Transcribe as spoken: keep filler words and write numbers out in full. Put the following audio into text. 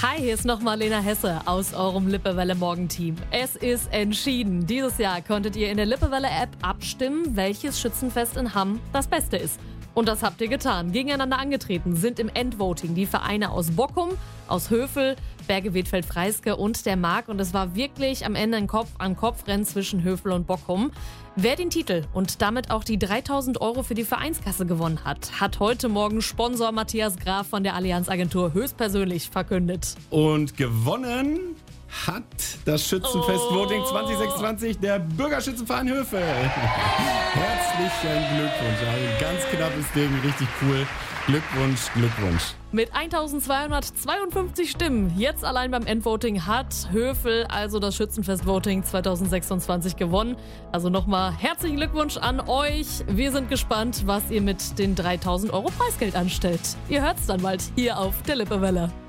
Hi, hier ist nochmal Lena Hesse aus eurem Lippewelle-Morgenteam. Es ist entschieden. Dieses Jahr konntet ihr in der Lippewelle-App abstimmen, welches Schützenfest in Hamm das Beste ist. Und das habt ihr getan. Gegeneinander angetreten sind im Endvoting die Vereine aus Bockum, aus Hövel, Berge-Wedfeld-Freyske und der Mark. Und es war wirklich am Ende ein Kopf-an-Kopf-Rennen zwischen Hövel und Bockum. Wer den Titel und damit auch die dreitausend Euro für die Vereinskasse gewonnen hat, hat heute Morgen Sponsor Matthias Graf von der Allianz Agentur höchstpersönlich verkündet. Und gewonnen hat das Schützenfest-Voting oh. zwanzig sechsundzwanzig der Bürgerschützenverein Hövel. Herzlichen Glückwunsch. Ein ganz knappes Ding, richtig cool. Glückwunsch, Glückwunsch. Mit eintausendzweihundertzweiundfünfzig Stimmen, jetzt allein beim Endvoting, hat Hövel also das Schützenfest-Voting zwanzig sechsundzwanzig gewonnen. Also nochmal herzlichen Glückwunsch an euch. Wir sind gespannt, was ihr mit den dreitausend Euro Preisgeld anstellt. Ihr hört's dann bald hier auf der Lippewelle.